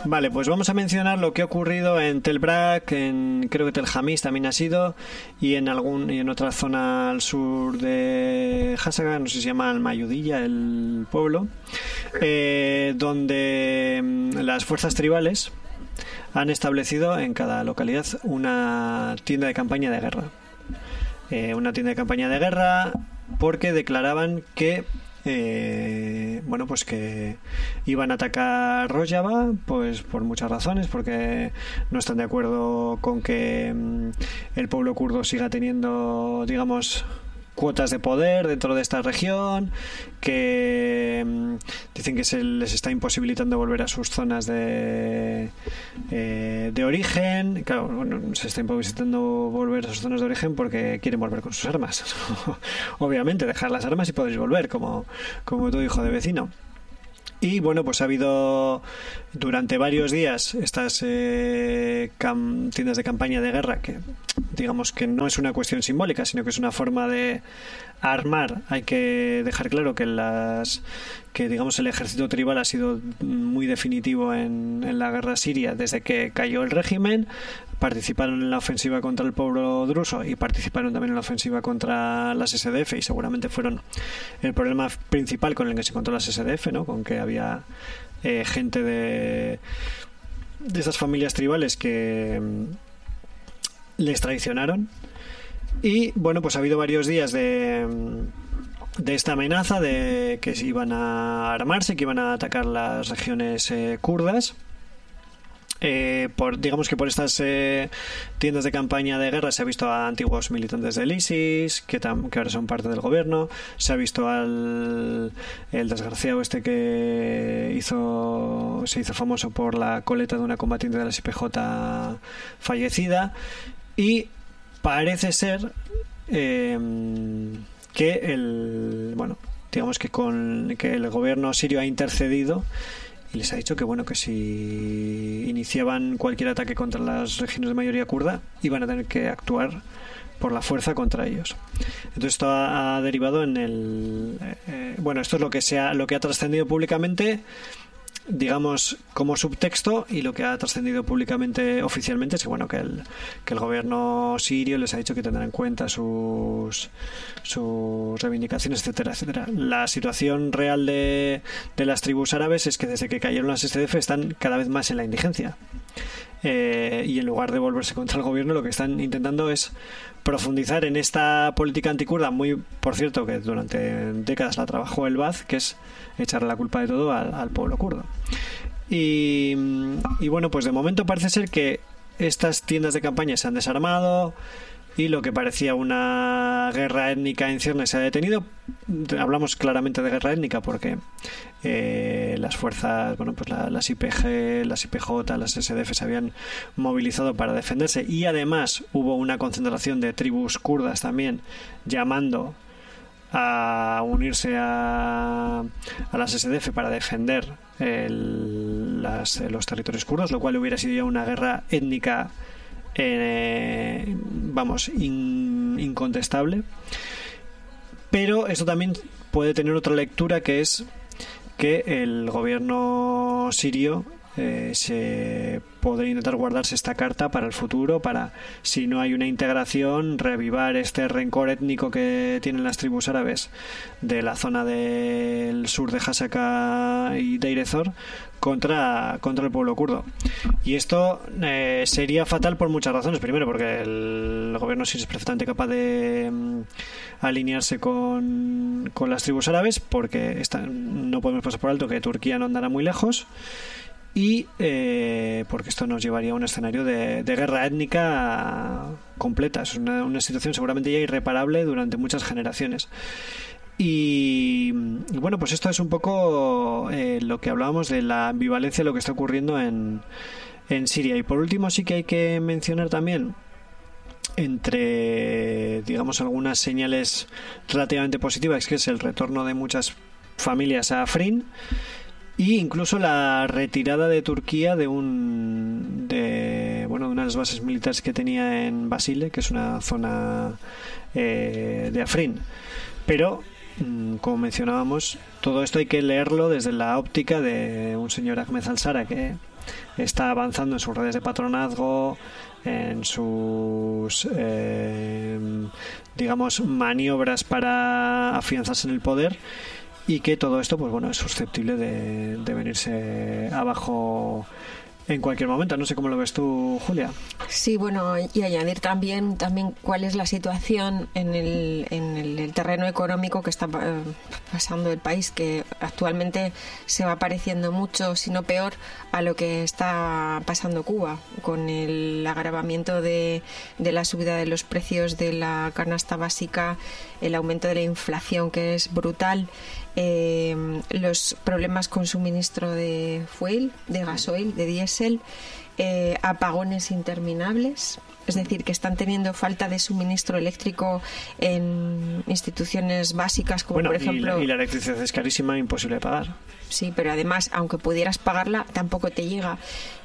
Vale, pues vamos a mencionar lo que ha ocurrido en Tel Brak, creo que Tel Hamis también ha sido, y en otra zona al sur de Hasaka, no sé si se llama Almayudilla, el pueblo, donde las fuerzas tribales han establecido en cada localidad una tienda de campaña de guerra. Una tienda de campaña de guerra porque declaraban que pues que iban a atacar Rojava, pues por muchas razones, porque no están de acuerdo con que el pueblo kurdo siga teniendo, digamos, cuotas de poder dentro de esta región, que dicen que se les está imposibilitando volver a sus zonas de origen. Claro, bueno, se está imposibilitando volver a sus zonas de origen porque quieren volver con sus armas. Obviamente, dejar las armas y podéis volver, como tu hijo de vecino. Y bueno, pues ha habido durante varios días estas tiendas de campaña de guerra, que digamos que no es una cuestión simbólica, sino que es una forma de armar. Hay que dejar claro que digamos el ejército tribal ha sido muy definitivo en la guerra siria desde que cayó el régimen. Participaron en la ofensiva contra el pueblo druso y participaron también en la ofensiva contra las SDF, y seguramente fueron el problema principal con el que se encontró las SDF, ¿no? Con que había gente de estas familias tribales que les traicionaron. Y bueno, pues ha habido varios días de esta amenaza de que iban a armarse, que iban a atacar las regiones kurdas. Digamos que por estas tiendas de campaña de guerra se ha visto a antiguos militantes del ISIS que ahora son parte del gobierno. Se ha visto el desgraciado que se hizo famoso por la coleta de una combatiente de la IPJ fallecida, y parece ser que digamos que el gobierno sirio ha intercedido y les ha dicho que si iniciaban cualquier ataque contra las regiones de mayoría kurda iban a tener que actuar por la fuerza contra ellos. Entonces esto ha derivado en esto es lo que ha trascendido públicamente, digamos, como subtexto, y lo que ha trascendido públicamente oficialmente es que el gobierno sirio les ha dicho que tendrán en cuenta sus reivindicaciones, etcétera, etcétera. La situación real de las tribus árabes es que desde que cayeron las SDF están cada vez más en la indigencia, y en lugar de volverse contra el gobierno, lo que están intentando es profundizar en esta política antikurda, por cierto, que durante décadas la trabajó el Ba'ath, que es echarle la culpa de todo al pueblo kurdo. Y bueno, pues de momento parece ser que estas tiendas de campaña se han desarmado y lo que parecía una guerra étnica en ciernes se ha detenido. Hablamos claramente de guerra étnica porque las fuerzas, las IPG, las IPJ, las SDF se habían movilizado para defenderse, y además hubo una concentración de tribus kurdas también llamando a unirse a las SDF para defender los territorios kurdos, lo cual hubiera sido ya una guerra étnica incontestable. Pero esto también puede tener otra lectura, que es que el gobierno sirio se podría intentar guardarse esta carta para el futuro, para, si no hay una integración, reavivar este rencor étnico que tienen las tribus árabes de la zona del sur de Hasaka y Deir ez-Zor contra el pueblo kurdo. Y esto sería fatal por muchas razones. Primero, porque el gobierno sirio es perfectamente capaz de alinearse con las tribus árabes, porque no podemos pasar por alto que Turquía no andará muy lejos, y porque esto nos llevaría a un escenario de guerra étnica completa. Es una situación seguramente ya irreparable durante muchas generaciones. Y bueno, pues esto es un poco lo que hablábamos de la ambivalencia de lo que está ocurriendo en Siria. Y por último, sí que hay que mencionar también, entre, digamos, algunas señales relativamente positivas, que es el retorno de muchas familias a Afrin, y incluso la retirada de Turquía de una de las bases militares que tenía en Basile, que es una zona de Afrin. Pero, como mencionábamos, todo esto hay que leerlo desde la óptica de un señor Ahmed al-Shara, que está avanzando en sus redes de patronazgo, en sus digamos maniobras para afianzarse en el poder, y que todo esto pues bueno es susceptible de venirse abajo en cualquier momento. No sé cómo lo ves tú, Julia. Sí, bueno, y añadir también cuál es la situación en el terreno económico que está pasando el país, que actualmente se va pareciendo mucho, si no peor, a lo que está pasando Cuba, con el agravamiento de la subida de los precios de la canasta básica, el aumento de la inflación, que es brutal, los problemas con suministro de fuel, de gasoil, de diésel, apagones interminables, es decir, que están teniendo falta de suministro eléctrico en instituciones básicas como por ejemplo... Y la electricidad es carísima, imposible de pagar. Sí, pero además, aunque pudieras pagarla, tampoco te llega.